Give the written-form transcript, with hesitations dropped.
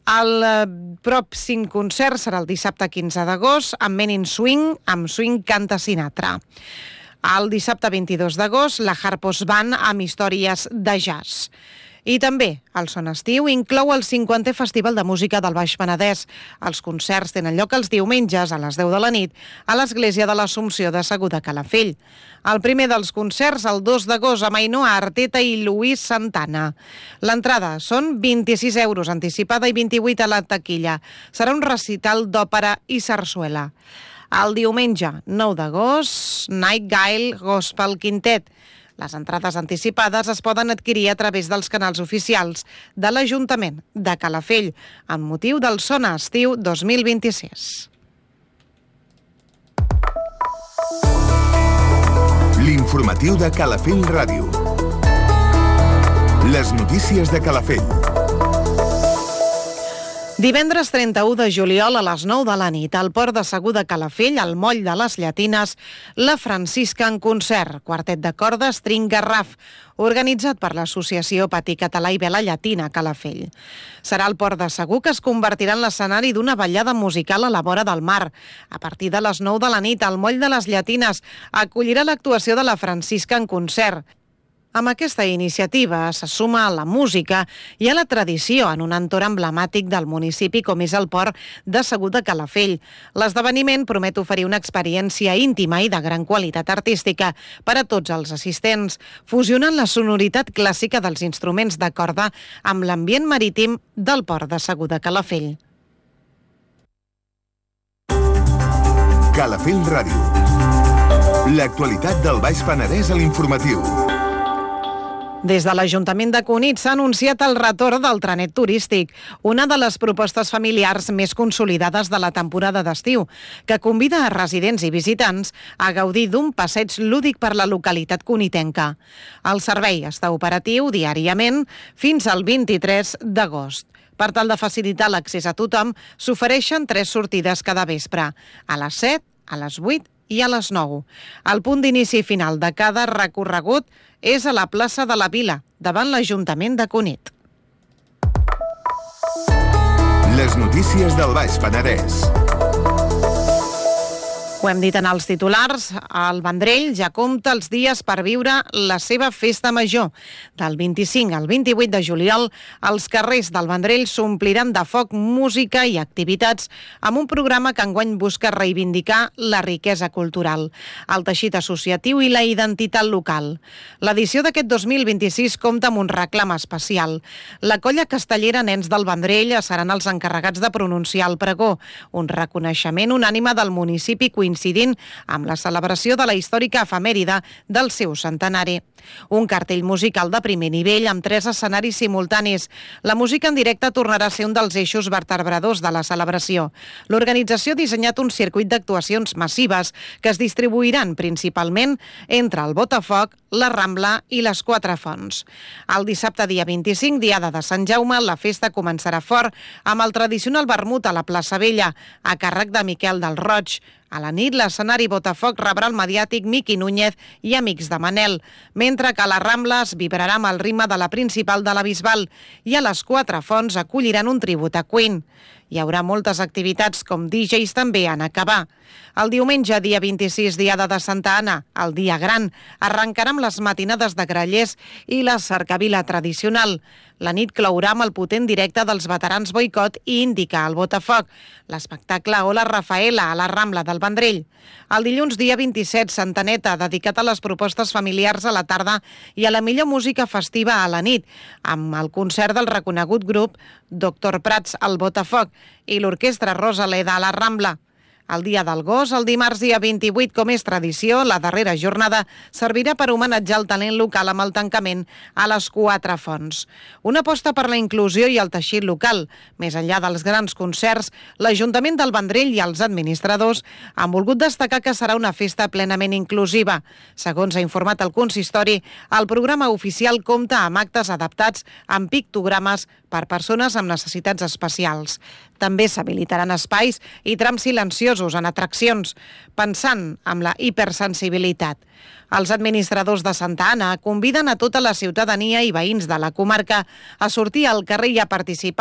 El pròxim concert serà el dissabte 15 d'agost amb Men in Swing, amb Swing Canta Sinatra. El dissabte 22 d'agost, la Harpos Band amb històries de jazz. I també el Son Estiu inclou el 50è Festival de Música del Baix Penedès. Els concerts tenen lloc els diumenges a les 10 de la nit a l'Església de l'Assumpció de Segur de Calafell. El primer dels concerts, el 2 d'agost, amb Ainhoa Arteta i Luis Santana. L'entrada són 26 euros anticipada i 28 a la taquilla. Serà un recital d'òpera i sarsuela. El diumenge 9 d'agost, Nightingale Gospel Quintet. Les entrades anticipades es poden adquirir a través dels canals oficials de l'Ajuntament de Calafell amb motiu del Son Estiu 2026. L'informatiu de Calafell Ràdio. Les notícies de Calafell. Divendres 31 de juliol a les 9 de la nit, al Port de Segur de Calafell, al Moll de les Llatines, la Francisca en concert, quartet de cordes Trinc Garraf, organitzat per l'Associació Patí Català i Vela Llatina Calafell. Serà el Port de Segur que es convertirà en l'escenari d'una ballada musical a la vora del mar. A partir de les 9 de la nit, al Moll de les Llatines acollirà l'actuació de la Francisca en concert. Amb aquesta iniciativa se suma a la música i a la tradició en un entorn emblemàtic del municipi com és el Port de Segur de Calafell. L'esdeveniment promet oferir una experiència íntima i de gran qualitat artística per a tots els assistents, fusionant la sonoritat clàssica dels instruments de corda amb l'ambient marítim del Port de Segur de Calafell. Calafell Ràdio. L'actualitat del Baix Penedès a l'informatiu. Des de l'Ajuntament de Cunit s'ha anunciat el retorn del trenet turístic, una de les propostes familiars més consolidades de la temporada d'estiu, que convida a residents i visitants a gaudir d'un passeig lúdic per la localitat cunitenca. El servei està operatiu diàriament fins al 23 d'agost. Per tal de facilitar l'accés a tothom, s'ofereixen 3 sortides cada vespre, a les 7, a les 8 i a les 9. El punt d'inici final de cada recorregut és a la plaça de la Vila, davant l'Ajuntament de Cunit. Les notícies del Baix Penedès. Ho hem dit en els titulars, el Vendrell ja compta els dies per viure la seva festa major. Del 25 al 28 de juliol, els carrers del Vendrell s'ompliran de foc, música i activitats amb un programa que enguany busca reivindicar la riquesa cultural, el teixit associatiu i la identitat local. L'edició d'aquest 2026 compta amb un reclam especial. La colla castellera Nens del Vendrell seran els encarregats de pronunciar el pregó, un reconeixement unànime del municipi coincidint amb la celebració de la històrica efemèride del seu centenari. Un cartell musical de primer nivell amb 3 escenaris simultanis. La música en directe tornarà a ser un dels eixos vertebradors de la celebració. L'organització ha dissenyat un circuit d'actuacions massives que es distribuiran principalment entre el Botafoc, la Rambla i les 4 Fonts. El dissabte dia 25, diada de Sant Jaume, la festa començarà fort amb el tradicional vermut a la plaça Vella, a càrrec de Miquel del Roig. A la nit, l'escenari Botafoc rebrà el mediàtic Miqui Núñez i Amics de Manel, mentre que a la Rambla es vibrarà amb el ritme de la principal de la Bisbal i a les 4 Fonts acolliran un tribut a Queen. Hi haurà moltes activitats com DJs també en acabar. El diumenge, dia 26, diada de Santa Anna, el dia gran, arrencarà amb les matinades de grallers i la cercavila tradicional. La nit clourà amb el potent directe dels veterans Boicot i Índica al Botafoc, l'espectacle Hola Rafaela a la Rambla del Vendrell. El dilluns, dia 27, Santaneta, dedicat a les propostes familiars a la tarda i a la millor música festiva a la nit, amb el concert del reconegut grup Dr. Prats al Botafoc i l'orquestra Rosaleda a la Rambla. El dia del gos, el dimarts dia 28, com és tradició, la darrera jornada servirà per homenatjar el talent local amb el tancament a les 4 Fonts. Una aposta per la inclusió i el teixit local. Més enllà dels grans concerts, l'Ajuntament del Vendrell i els administradors han volgut destacar que serà una festa plenament inclusiva. Segons ha informat el consistori, el programa oficial compta amb actes adaptats amb pictogrames per persones amb necessitats especials. També s'habilitaran espais i trams silenciosos en atraccions, pensant en la hipersensibilitat. Els administradors de Santa Anna conviden a tota la ciutadania i veïns de la comarca a sortir al carrer i a participar